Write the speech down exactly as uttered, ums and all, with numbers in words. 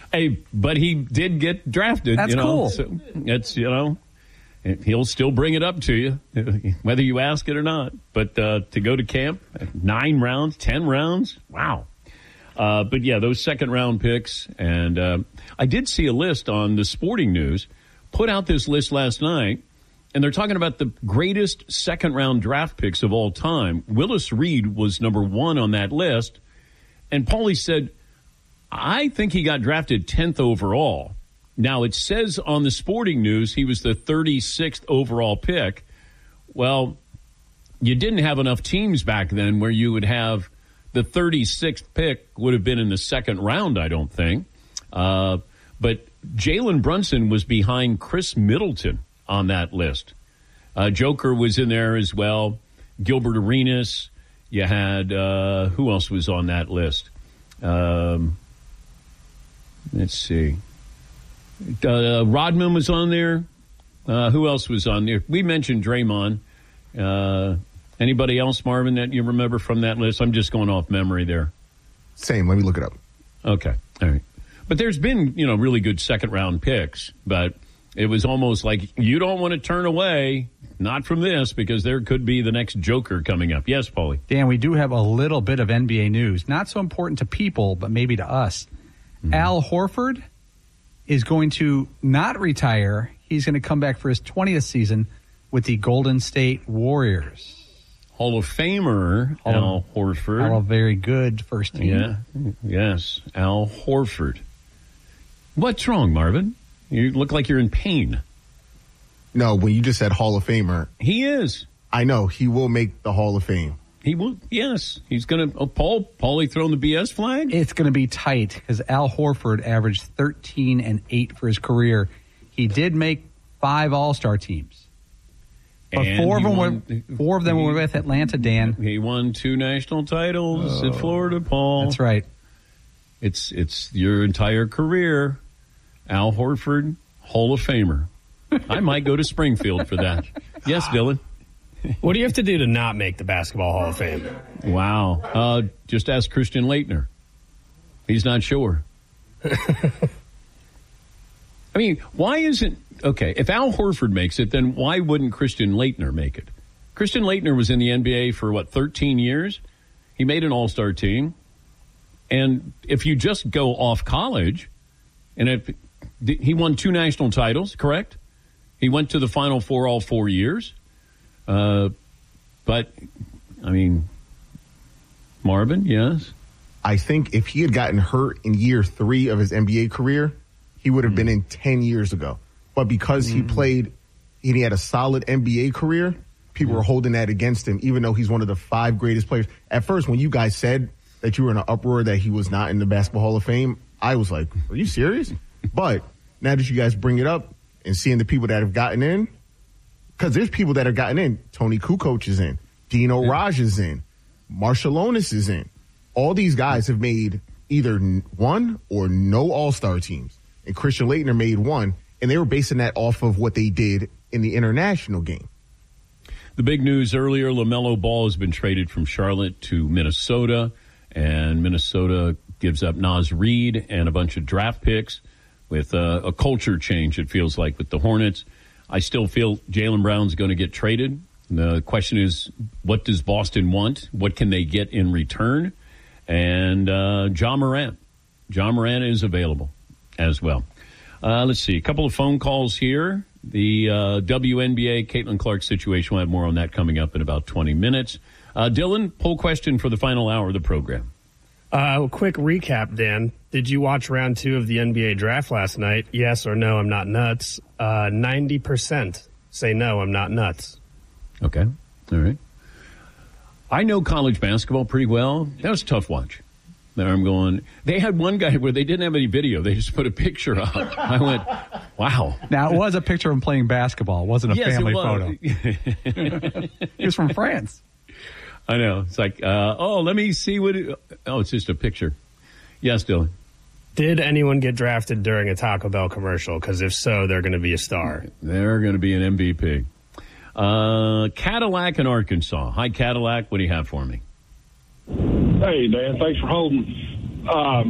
Hey, but he did get drafted. That's you know, cool. So it's, you know, he'll still bring it up to you, whether you ask it or not. But uh, to go to camp, nine rounds, ten rounds, wow. Uh, but, yeah, those second-round picks. And uh, I did see a list on the Sporting News, put out this list last night, and they're talking about the greatest second-round draft picks of all time. Willis Reed was number one on that list. And Paulie said, I think he got drafted tenth overall. Now, it says on the Sporting News he was the thirty-sixth overall pick. Well, you didn't have enough teams back then where you would have the thirty-sixth pick would have been in the second round, I don't think. Uh, but Jalen Brunson was behind Chris Middleton on that list. Uh, Joker was in there as well. Gilbert Arenas. You had, uh, who else was on that list? Um, let's see. Uh, Rodman was on there. Uh, who else was on there? We mentioned Draymond. Uh, anybody else, Marvin, that you remember from that list? I'm just going off memory there. Same. Let me look it up. Okay. All right. But there's been, you know, really good second-round picks. But it was almost like you don't want to turn away, not from this, because there could be the next Joker coming up. Yes, Paulie. Dan, we do have a little bit of N B A news. Not so important to people, but maybe to us. Mm-hmm. Al Horford is going to not retire. He's going to come back for his twentieth season with the Golden State Warriors. Hall of Famer Hall Al of, Horford. Al, a very good first team. Yeah, yes, Al Horford. What's wrong, Marvin? You look like you're in pain. No, when you just said Hall of Famer. He is. I know. He will make the Hall of Fame. He will. Yes. He's going to. Oh, Paul, Paulie throwing the B S flag? It's going to be tight because Al Horford averaged thirteen and eight for his career. He did make five All-Star teams. But and four of them won, were four of them he, were with Atlanta, Dan. He won two national titles oh, at Florida, Paul. That's right. It's it's your entire career. Al Horford, Hall of Famer. I might go to Springfield for that. Yes, Dylan. What do you have to do to not make the Basketball Hall of Fame? Wow. Uh, just ask Christian Laettner. He's not sure. I mean, why isn't... Okay, if Al Horford makes it, then why wouldn't Christian Laettner make it? Christian Laettner was in the N B A for, what, thirteen years? He made an all-star team. And if you just go off college, and if he won two national titles, correct? He went to the Final Four all four years. Uh, but, I mean, Marvin, yes? I think if he had gotten hurt in year three of his N B A career, he would have mm. been in ten years ago. But because mm. he played and he had a solid N B A career, people mm. were holding that against him, even though he's one of the five greatest players. At first, when you guys said that you were in an uproar that he was not in the Basketball Hall of Fame, I was like, are you serious? But now that you guys bring it up and seeing the people that have gotten in, because there's people that have gotten in. Tony Kukoc is in. Dino yeah. Raj is in. Marshallonis is in. All these guys have made either one or no all-star teams. And Christian Laettner made one, and they were basing that off of what they did in the international game. The big news earlier, LaMelo Ball has been traded from Charlotte to Minnesota, and Minnesota gives up Naz Reid and a bunch of draft picks with uh, a culture change, it feels like, with the Hornets. I still feel Jaylen Brown's going to get traded. The question is, what does Boston want? What can they get in return? And uh, Ja Morant. Ja Morant is available as well. Uh, let's see. A couple of phone calls here. The uh, W N B A Caitlin Clark situation. We'll have more on that coming up in about twenty minutes. Uh, Dylan, poll question for the final hour of the program. Uh, a quick recap, Dan. Did you watch round two of the N B A draft last night? Yes or no, I'm not nuts. Uh, ninety percent say no, I'm not nuts. Okay. All right. I know college basketball pretty well. That was a tough watch. There I'm going. They had one guy where they didn't have any video. They just put a picture up. I went, wow. Now, it was a picture of him playing basketball. It wasn't a yes, family it was. photo. He was from France. I know. It's like, uh, oh, let me see what it, oh, it's just a picture. Yes, Dylan. Did anyone get drafted during a Taco Bell commercial? Because if so, they're going to be a star. They're going to be an M V P. Uh, Cadillac in Arkansas. Hi, Cadillac. What do you have for me? Hey, Dan. Thanks for holding. Um,